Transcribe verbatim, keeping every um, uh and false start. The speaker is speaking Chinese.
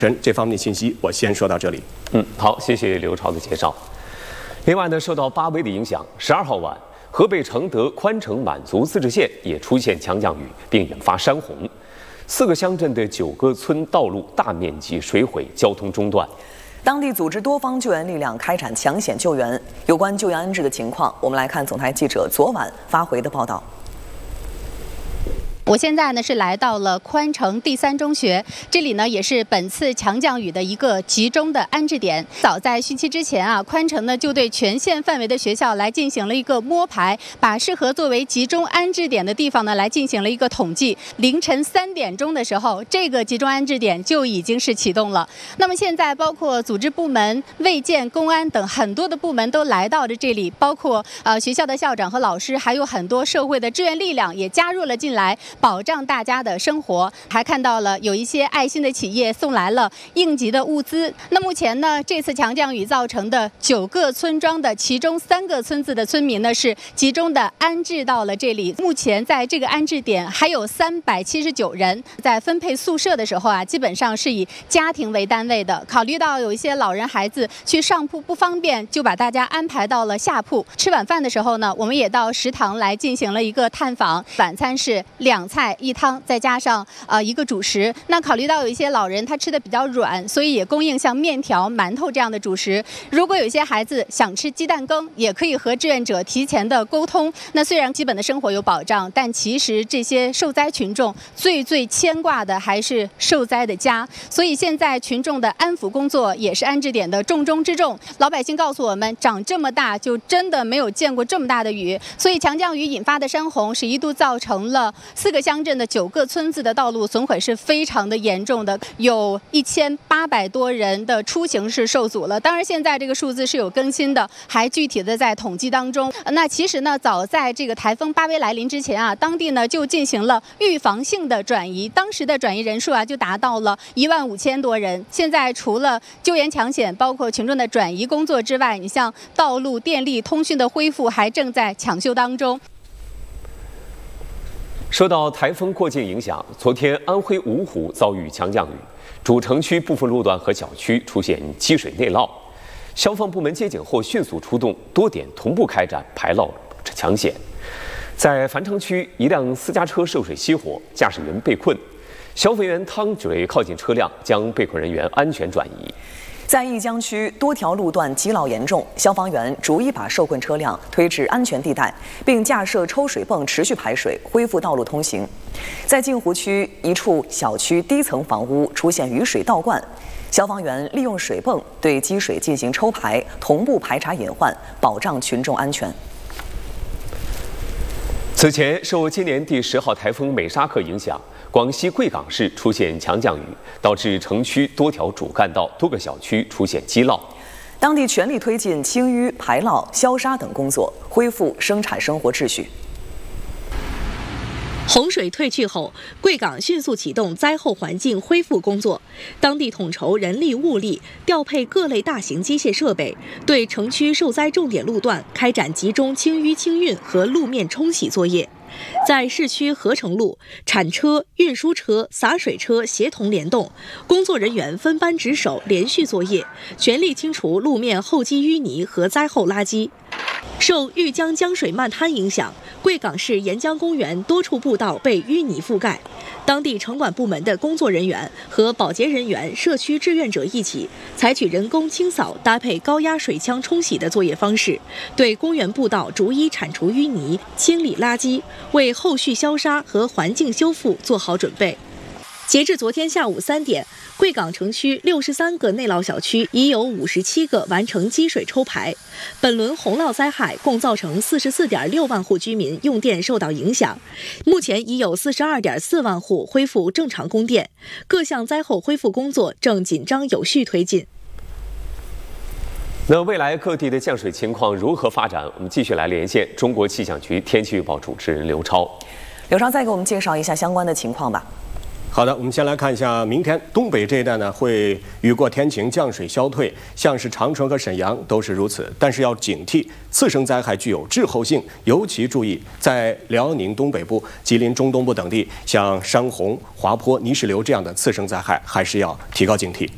人这方面的信息，我先说到这里。 嗯，好，谢谢刘超的介绍。另外呢，受到八威的影响，十二号晚，河北承德宽城满族自治县也出现强降雨，并引发山洪，四个乡镇的九个村道路大面积水毁，交通中断。 当地组织多方救援力量开展抢险救援。有关救援安置的情况，我们来看总台记者昨晚发回的报道。 我现在呢是来到了宽城第三中学，这里呢也是本次强降雨的一个集中的安置点。早在汛期之前啊，宽城呢就对全县范围的学校来进行了一个摸排，把适合作为集中安置点的地方呢来进行了一个统计。凌晨三点钟的时候，这个集中安置点就已经是启动了。那么现在包括组织部门、卫健、公安等很多的部门都来到了这里，包括呃学校的校长和老师，还有很多社会的志愿力量也加入了进来。保障大家的生活，还看到了有一些爱心的企业送来了应急的物资。那目前呢，这次强降雨造成的九个村庄的其中三个村子的村民呢是集中的安置到了这里。目前在这个安置点还有三百七十九人。在分配宿舍的时候啊，基本上是以家庭为单位的。考虑到有一些老人孩子去上铺不方便，就把大家安排到了下铺。吃晚饭的时候呢，我们也到食堂来进行了一个探访。晚餐是两菜一汤，再加上呃一个主食。那考虑到有一些老人他吃的比较软，所以也供应像面条、馒头这样的主食。如果有一些孩子想吃鸡蛋羹，也可以和志愿者提前的沟通。那虽然基本的生活有保障，但其实这些受灾群众最最牵挂的还是受灾的家。所以现在群众的安抚工作也是安置点的重中之重。老百姓告诉我们，长这么大就真的没有见过这么大的雨。所以强降雨引发的山洪是一度造成了四个乡镇的九个村子的道路损毁是非常的严重的，有一千八百多人的出行是受阻了。当然现在这个数字是有更新的，还具体的在统计当中。那其实呢，早在这个台风巴威来临之前啊，当地呢就进行了预防性的转移，当时的转移人数啊就达到了一万五千多人。现在除了救援抢险，包括群众的转移工作之外，你像道路、电力、通讯的恢复还正在抢修当中。 受到台风过境影响，昨天安徽芜湖遭遇强降雨，主城区部分路段和小区出现积水内涝。消防部门接警后迅速出动，多点同步开展排涝抢险。在繁昌区，一辆私家车涉水熄火，驾驶员被困，消防员趟水靠近车辆，将被困人员安全转移。 在颐江区多条路段积涝严重，消防员逐一把受困车辆推至安全地带，并架设抽水泵持续排水，恢复道路通行。在镜湖区一处小区低层房屋出现雨水倒灌，消防员利用水泵对积水进行抽排，同步排查隐患，保障群众安全。 此前，受今年第十号台风美沙克影响，广西贵港市出现强降雨，导致城区多条主干道、多个小区出现积涝。 当地全力推进清淤、排涝、消沙等工作，恢复生产生活秩序。 洪水退去后，贵港迅速启动灾后环境恢复工作，当地统筹人力物力，调配各类大型机械设备，对城区受灾重点路段开展集中清淤清运和路面冲洗作业。在市区合成路，铲车、运输车、洒水车协同联动，工作人员分班值守，连续作业，全力清除路面厚积淤泥和灾后垃圾。受豫江江水漫滩影响，贵港市沿江公园多处步道被淤泥覆盖。当地城管部门的工作人员和保洁人员、社区志愿者一起，采取人工清扫搭配高压水枪冲洗的作业方式，对公园步道逐一铲除淤泥、清理垃圾，为后续消沙和环境修复做好准备。截至昨天下午三点，贵港城区六十三个内涝小区已有五十七个完成积水抽排。本轮洪涝灾害共造成四十四点六万户居民用电受到影响，目前已有四十二点四万户恢复正常供电，各项灾后恢复工作正紧张有序推进。 那未来各地的降水情况如何发展？我们继续来连线中国气象局天气预报主持人刘超。 刘超，再给我们介绍一下相关的情况吧。 好的，我们先来看一下明天东北这一带呢会雨过天晴，降水消退，像是长春和沈阳都是如此。但是要警惕次生灾害具有滞后性，尤其注意在辽宁东北部、吉林中东部等地，像山洪、滑坡、泥石流这样的次生灾害，还是要提高警惕。